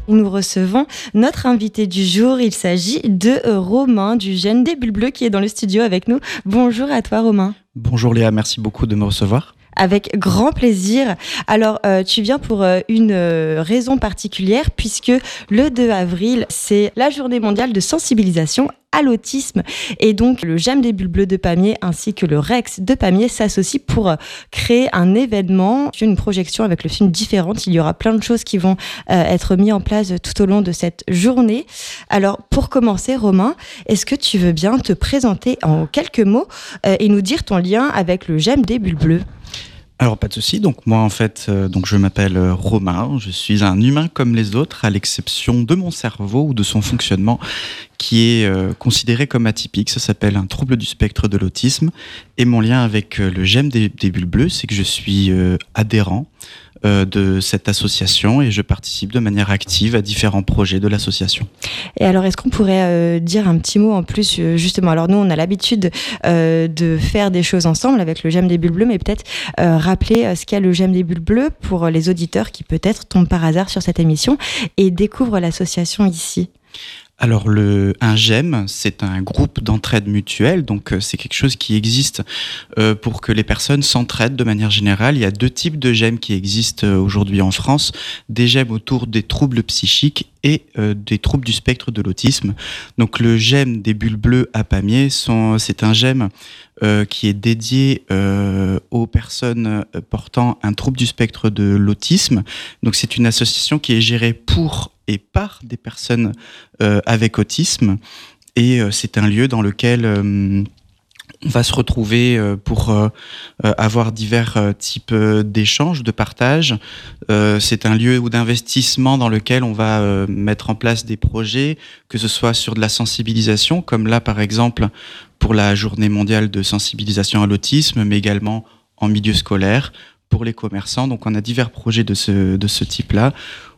Nous recevons notre invité du jour. Il s'agit de Romain du Gemme des Bulles Bleues qui est dans le studio avec nous. Bonjour à toi Romain. Bonjour Léa, merci beaucoup de me recevoir. Avec grand plaisir. Alors, tu viens pour une raison particulière puisque le 2 avril, c'est la journée mondiale de sensibilisation à l'autisme. Et donc, le Gemme des Bulles Bleues de Pamiers ainsi que le Rex de Pamiers s'associent pour créer un événement, une projection avec le film Différentes. Il y aura plein de choses qui vont être mises en place tout au long de cette journée. Alors, pour commencer, Romain, est-ce que tu veux bien te présenter en quelques mots et nous dire ton lien avec le Gemme des Bulles Bleues ? Alors pas de souci, donc moi en fait, je m'appelle Romain, je suis un humain comme les autres à l'exception de mon cerveau ou de son fonctionnement qui est considéré comme atypique, ça s'appelle un trouble du spectre de l'autisme et mon lien avec le Gemme des Bulles Bleues, c'est que je suis adhérent de cette association et je participe de manière active à différents projets de l'association. Et alors, est-ce qu'on pourrait dire un petit mot en plus, justement, alors nous, on a l'habitude de faire des choses ensemble avec le Gemme des Bulles Bleues, mais peut-être rappeler ce qu'est le Gemme des Bulles Bleues pour les auditeurs qui peut-être tombent par hasard sur cette émission et découvrent l'association ici. Alors un GEM, c'est un groupe d'entraide mutuelle, donc c'est quelque chose qui existe pour que les personnes s'entraident de manière générale. Il y a 2 types de GEM qui existent aujourd'hui en France, des GEM autour des troubles psychiques et des troubles du spectre de l'autisme. Donc le Gemme des Bulles Bleues à Pamiers, c'est un GEM qui est dédié aux personnes portant un trouble du spectre de l'autisme. Donc c'est une association qui est gérée pour et par des personnes avec autisme et c'est un lieu dans lequel on va se retrouver pour avoir divers types d'échanges, de partage. C'est un lieu d'investissement dans lequel on va mettre en place des projets, que ce soit sur de la sensibilisation, comme là par exemple pour la journée mondiale de sensibilisation à l'autisme, mais également en milieu scolaire, pour les commerçants. Donc on a divers projets de ce type-là,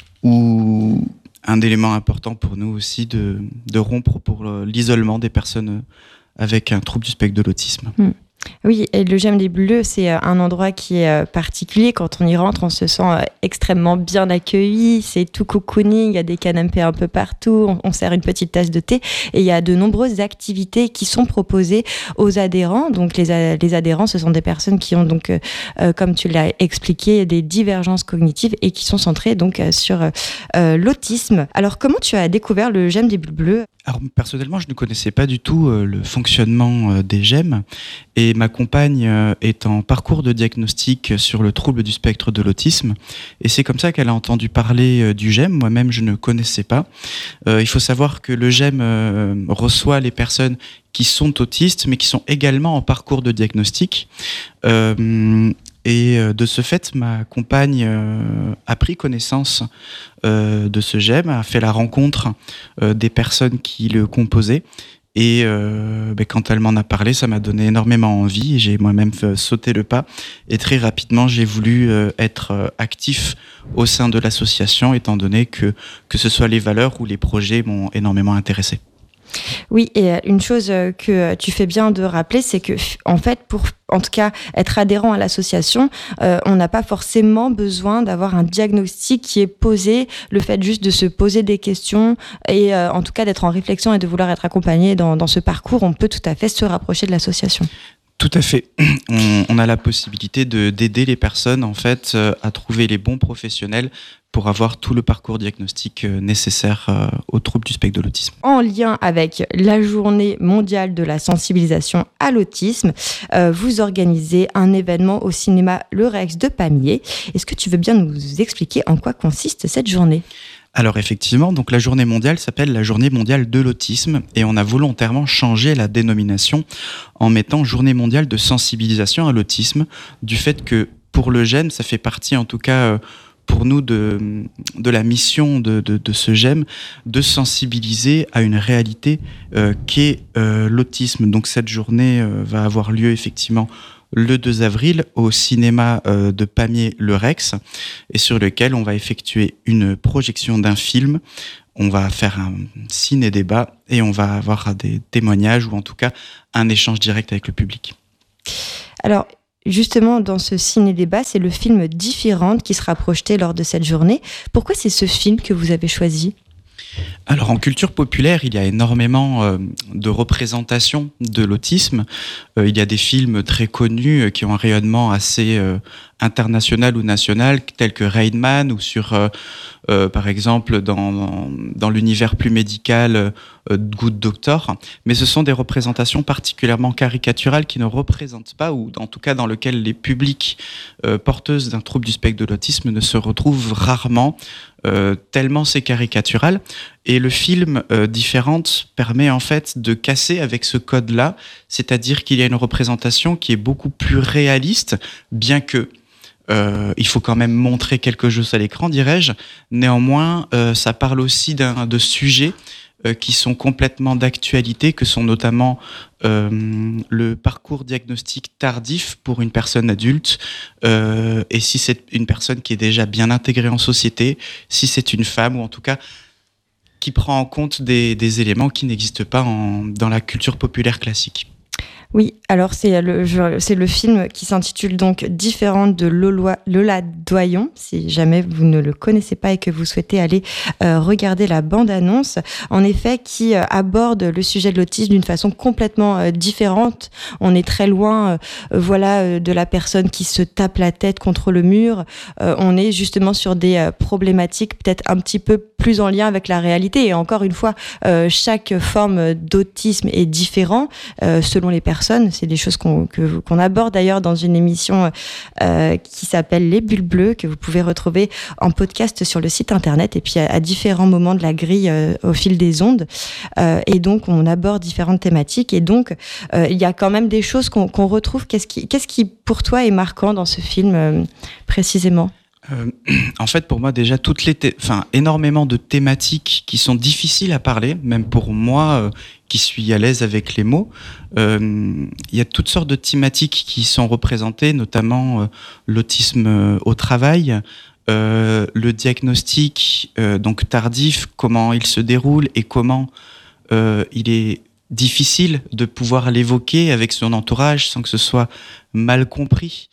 où un élément important pour nous aussi de rompre pour l'isolement des personnes avec un trouble du spectre de l'autisme. Oui, et le Gemme des Bulles Bleues, c'est un endroit qui est particulier. Quand on y rentre, on se sent extrêmement bien accueilli. C'est tout cocooning, il y a des canapés un peu partout, on sert une petite tasse de thé. Et il y a de nombreuses activités qui sont proposées aux adhérents. Donc les adhérents, ce sont des personnes qui ont donc, comme tu l'as expliqué, des divergences cognitives et qui sont centrées donc sur l'autisme. Alors comment tu as découvert le Gemme des Bulles Bleues ? Alors personnellement, je ne connaissais pas du tout le fonctionnement des GEM et ma compagne est en parcours de diagnostic sur le trouble du spectre de l'autisme et c'est comme ça qu'elle a entendu parler du GEM. Moi-même, je ne connaissais pas. Il faut savoir que le GEM reçoit les personnes qui sont autistes mais qui sont également en parcours de diagnostic. Et de ce fait, ma compagne a pris connaissance de ce GEM, a fait la rencontre des personnes qui le composaient. Et quand elle m'en a parlé, ça m'a donné énormément envie et j'ai moi-même sauté le pas. Et très rapidement, j'ai voulu être actif au sein de l'association, étant donné que ce soit les valeurs ou les projets m'ont énormément intéressé. Oui, et une chose que tu fais bien de rappeler, c'est que en fait, pour en tout cas être adhérent à l'association, on n'a pas forcément besoin d'avoir un diagnostic qui est posé. Le fait juste de se poser des questions et en tout cas d'être en réflexion et de vouloir être accompagné dans ce parcours, on peut tout à fait se rapprocher de l'association. Tout à fait. On a la possibilité d'aider les personnes en fait à trouver les bons professionnels pour avoir tout le parcours diagnostique nécessaire au trouble du spectre de l'autisme. En lien avec la journée mondiale de la sensibilisation à l'autisme, vous organisez un événement au cinéma Le Rex de Pamiers. Est-ce que tu veux bien nous expliquer en quoi consiste cette journée ? Alors effectivement, donc la journée mondiale s'appelle la journée mondiale de l'autisme et on a volontairement changé la dénomination en mettant journée mondiale de sensibilisation à l'autisme du fait que pour le GEM, ça fait partie en tout cas pour nous de la mission de ce GEM de sensibiliser à une réalité qu'est l'autisme. Donc cette journée va avoir lieu effectivement le 2 avril au cinéma de Pamiers Le Rex et sur lequel on va effectuer une projection d'un film. On va faire un ciné-débat et on va avoir des témoignages ou en tout cas un échange direct avec le public. Alors, justement, dans ce ciné-débat, c'est le film Différentes qui sera projeté lors de cette journée. Pourquoi c'est ce film que vous avez choisi ? Alors en culture populaire, il y a énormément de représentations de l'autisme. Il y a des films très connus qui ont un rayonnement assez international ou national, tels que Rain Man, ou sur, par exemple, dans l'univers plus médical, Good Doctor. Mais ce sont des représentations particulièrement caricaturales qui ne représentent pas, ou en tout cas dans lesquelles les publics porteuses d'un trouble du spectre de l'autisme ne se retrouvent rarement, tellement c'est caricatural. Et le film Différentes permet en fait de casser avec ce code-là, c'est-à-dire qu'il y a une représentation qui est beaucoup plus réaliste, bien que il faut quand même montrer quelque chose à l'écran, dirais-je. Néanmoins, ça parle aussi de sujets qui sont complètement d'actualité, que sont notamment le parcours diagnostique tardif pour une personne adulte, et si c'est une personne qui est déjà bien intégrée en société, si c'est une femme, ou en tout cas qui prend en compte des éléments qui n'existent pas dans la culture populaire classique. Oui, alors c'est le film qui s'intitule donc Différentes de Lola Doyon. Si jamais vous ne le connaissez pas et que vous souhaitez aller regarder la bande-annonce, en effet, qui aborde le sujet de l'autisme d'une façon complètement différente. On est très loin, de la personne qui se tape la tête contre le mur. On est justement sur des problématiques peut-être un petit peu plus en lien avec la réalité. Et encore une fois, chaque forme d'autisme est différent selon les personnes. C'est des choses qu'on aborde d'ailleurs dans une émission qui s'appelle Les Bulles Bleues, que vous pouvez retrouver en podcast sur le site internet, et puis à différents moments de la grille au fil des ondes. Et donc, on aborde différentes thématiques. Et donc, il y a quand même des choses qu'on retrouve. Qu'est-ce qui, pour toi, est marquant dans ce film précisément ? En fait, pour moi, déjà, énormément de thématiques qui sont difficiles à parler, même pour moi, qui suis à l'aise avec les mots. Il y a toutes sortes de thématiques qui sont représentées, notamment l'autisme au travail, le diagnostic donc tardif, comment il se déroule et comment il est difficile de pouvoir l'évoquer avec son entourage sans que ce soit mal compris.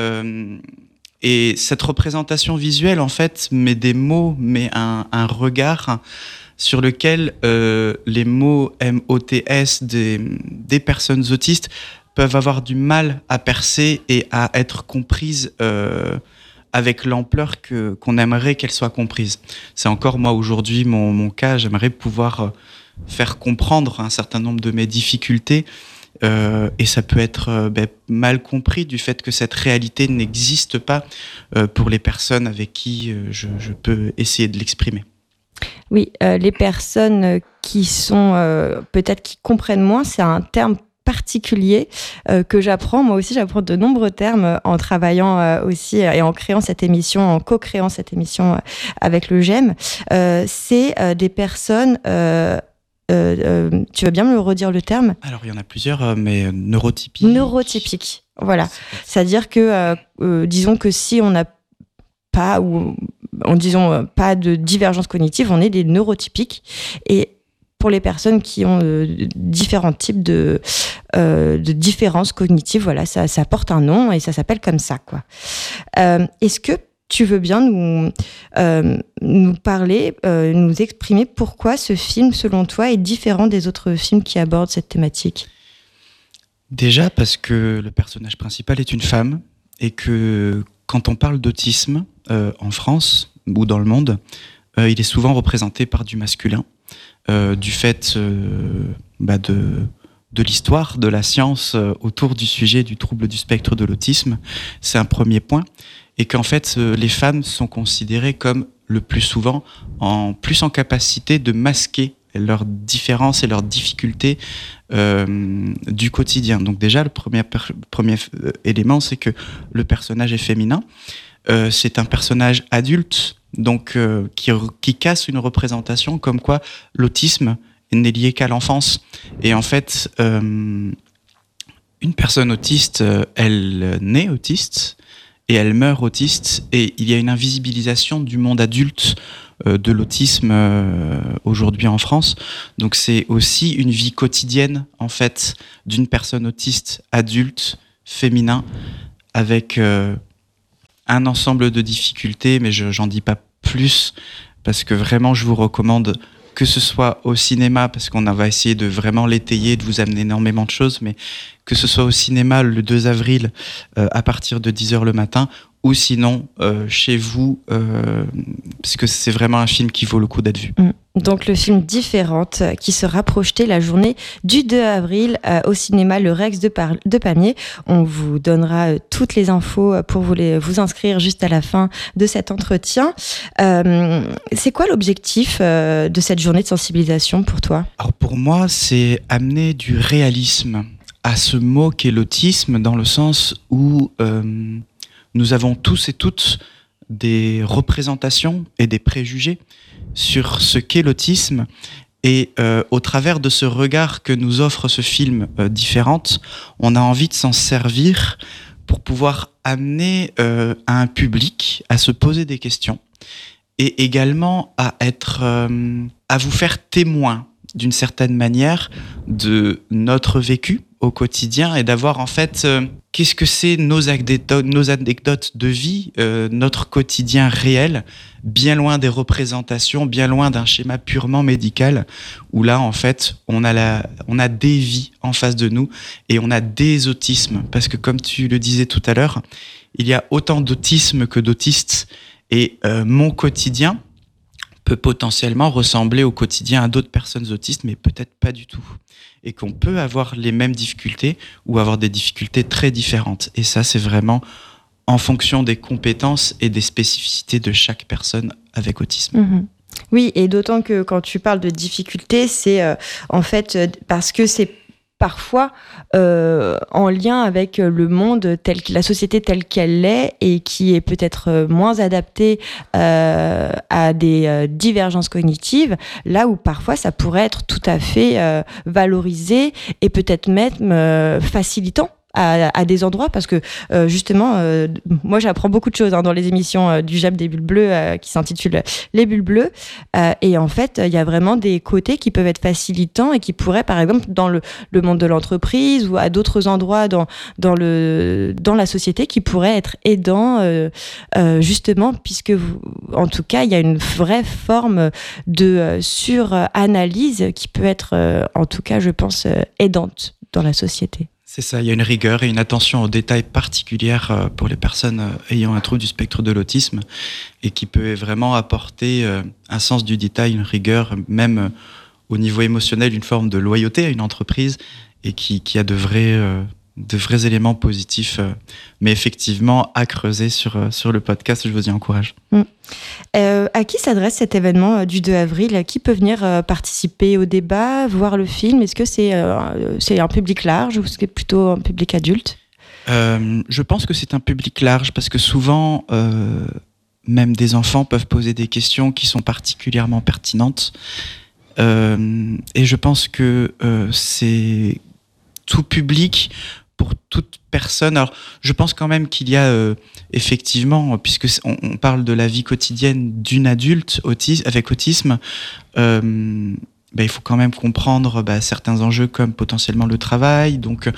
Et cette représentation visuelle, en fait, met des mots, met un regard sur lequel les mots MOTS des personnes autistes peuvent avoir du mal à percer et à être comprises avec l'ampleur qu'on aimerait qu'elles soient comprises. C'est encore, moi, aujourd'hui, mon cas. J'aimerais pouvoir faire comprendre un certain nombre de mes difficultés. Et ça peut être mal compris du fait que cette réalité n'existe pas pour les personnes avec qui je peux essayer de l'exprimer. Oui, les personnes qui sont peut-être qui comprennent moins, c'est un terme particulier que j'apprends. Moi aussi, j'apprends de nombreux termes en travaillant aussi et en créant cette émission, en co-créant cette émission avec le GEM. C'est des personnes... tu veux bien me redire le terme ? Alors, il y en a plusieurs, mais neurotypiques. Neurotypiques, voilà. C'est-à-dire que, disons que si on n'a pas, pas de divergence cognitive, on est des neurotypiques. Et pour les personnes qui ont différents types de différences cognitives, voilà, ça porte un nom et ça s'appelle comme ça, quoi. Est-ce que tu veux bien nous parler, nous exprimer pourquoi ce film, selon toi, est différent des autres films qui abordent cette thématique ? Déjà parce que le personnage principal est une femme et que quand on parle d'autisme en France ou dans le monde, il est souvent représenté par du masculin, du fait de l'histoire, de la science autour du sujet du trouble du spectre de l'autisme. C'est un premier point. Et qu'en fait, les femmes sont considérées comme, le plus souvent, plus en capacité de masquer leurs différences et leurs difficultés du quotidien. Donc déjà, le premier élément, c'est que le personnage est féminin. C'est un personnage adulte, donc qui casse une représentation comme quoi l'autisme n'est lié qu'à l'enfance. Et en fait, une personne autiste, elle naît autiste, et elle meurt autiste, et il y a une invisibilisation du monde adulte de l'autisme aujourd'hui en France. Donc c'est aussi une vie quotidienne, en fait, d'une personne autiste adulte, féminin, avec un ensemble de difficultés, mais j'en dis pas plus, parce que vraiment, je vous recommande que ce soit au cinéma, parce qu'on va essayer de vraiment l'étayer, de vous amener énormément de choses, mais que ce soit au cinéma le 2 avril à partir de 10h le matin, ou sinon chez vous, parce que c'est vraiment un film qui vaut le coup d'être vu. Donc le film Différentes qui sera projeté la journée du 2 avril au cinéma Le Rex de Pamiers. On vous donnera toutes les infos pour vous inscrire juste à la fin de cet entretien. C'est quoi l'objectif de cette journée de sensibilisation pour toi ? Alors pour moi, c'est amener du réalisme à ce mot qu'est l'autisme, dans le sens où nous avons tous et toutes des représentations et des préjugés sur ce qu'est l'autisme, et au travers de ce regard que nous offre ce film Différentes, on a envie de s'en servir pour pouvoir amener à un public à se poser des questions, et également à vous faire témoin d'une certaine manière de notre vécu au quotidien, et d'avoir en fait qu'est-ce que c'est nos anecdotes de vie, notre quotidien réel, bien loin des représentations, bien loin d'un schéma purement médical, où là en fait on a des vies en face de nous, et on a des autismes, parce que comme tu le disais tout à l'heure, il y a autant d'autisme que d'autistes, et mon quotidien peut potentiellement ressembler au quotidien à d'autres personnes autistes, mais peut-être pas du tout. Et qu'on peut avoir les mêmes difficultés ou avoir des difficultés très différentes. Et ça, c'est vraiment en fonction des compétences et des spécificités de chaque personne avec autisme. Mmh. Oui, et d'autant que quand tu parles de difficultés, c'est en fait parce que c'est parfois en lien avec le monde, la société telle qu'elle est, et qui est peut-être moins adaptée à des divergences cognitives, là où parfois ça pourrait être tout à fait valorisé et peut-être même facilitant à des endroits, parce que justement moi j'apprends beaucoup de choses dans les émissions du JAB des bulles bleues qui s'intitule Les bulles bleues, et en fait il y a vraiment des côtés qui peuvent être facilitants et qui pourraient, par exemple, dans le monde de l'entreprise ou à d'autres endroits dans la société, qui pourraient être aidants justement, puisque en tout cas il y a une vraie forme de suranalyse qui peut être en tout cas, je pense, aidante dans la société. C'est ça, il y a une rigueur et une attention aux détails particulière pour les personnes ayant un trouble du spectre de l'autisme, et qui peut vraiment apporter un sens du détail, une rigueur, même au niveau émotionnel, une forme de loyauté à une entreprise, et qui a de vrais éléments positifs, mais effectivement à creuser sur le podcast, je vous y encourage. À qui s'adresse cet événement du 2 avril ? Qui peut venir participer au débat, voir le film ? Est-ce que c'est un public large ou est-ce que c'est plutôt un public adulte ? Je pense que c'est un public large, parce que souvent, même des enfants peuvent poser des questions qui sont particulièrement pertinentes. Et je pense que c'est tout public, pour toute personne. Alors, je pense quand même qu'il y a effectivement, puisque on parle de la vie quotidienne d'une adulte avec autisme, il faut quand même comprendre certains enjeux comme potentiellement le travail. Donc,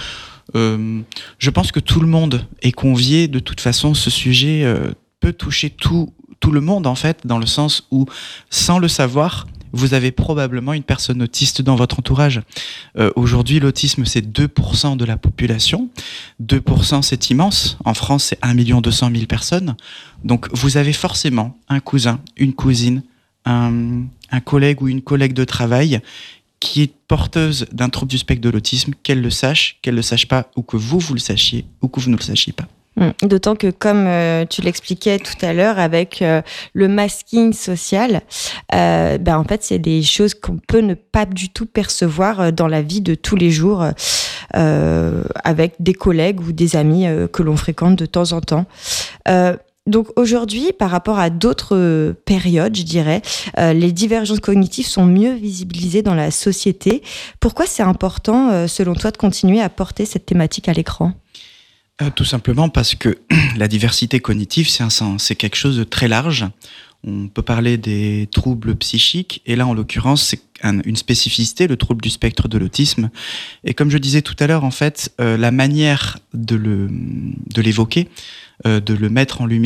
je pense que tout le monde est convié. De toute façon, ce sujet peut toucher tout le monde, en fait, dans le sens où, sans le savoir, vous avez probablement une personne autiste dans votre entourage. Aujourd'hui, l'autisme, c'est 2% de la population. 2%, c'est immense. En France, c'est 1 200 000 personnes. Donc, vous avez forcément un cousin, une cousine, un collègue ou une collègue de travail qui est porteuse d'un trouble du spectre de l'autisme, qu'elle le sache pas, ou que vous le sachiez, ou que vous ne le sachiez pas. D'autant que, comme tu l'expliquais tout à l'heure avec le masking social, en fait, c'est des choses qu'on peut ne pas du tout percevoir dans la vie de tous les jours avec des collègues ou des amis que l'on fréquente de temps en temps. Donc aujourd'hui, par rapport à d'autres périodes, je dirais, les divergences cognitives sont mieux visibilisées dans la société. Pourquoi c'est important, selon toi, de continuer à porter cette thématique à l'écran ? Tout simplement parce que la diversité cognitive, c'est quelque chose de très large. On peut parler des troubles psychiques, et là, en l'occurrence, c'est une spécificité, le trouble du spectre de l'autisme. Et comme je disais tout à l'heure, en fait, la manière de l'évoquer, de le mettre en lumière,